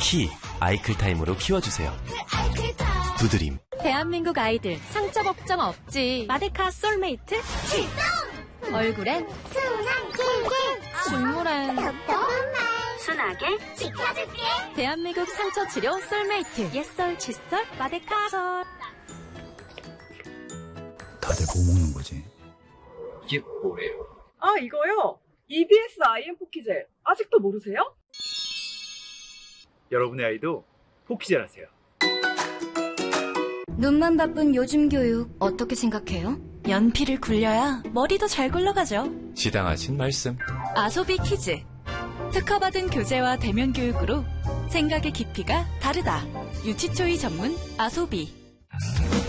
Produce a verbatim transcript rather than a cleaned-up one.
키 아이클타임으로 키워주세요. 두드림. 대한민국 아이들 상처 걱정 없지. 마데카 솔메이트 출동! 얼굴엔 순한 킹킹, 식물엔 답답한 말 순하게 지켜줄게. 대한민국 상처 치료 솔메이트. 옛설 칫솔 마데카 솔. 다들 뭐 먹는 거지? 이게 뭐예요? 아, 이거요? 이비에스 아이엠 포키젤. 아직도 모르세요? 여러분의 아이도 포키젤 하세요. 눈만 바쁜 요즘 교육 어떻게 생각해요? 연필을 굴려야 머리도 잘 굴러가죠. 지당하신 말씀. 아소비 키즈. 특허받은 교재와 대면 교육으로 생각의 깊이가 다르다. 유치초이 전문 아소비.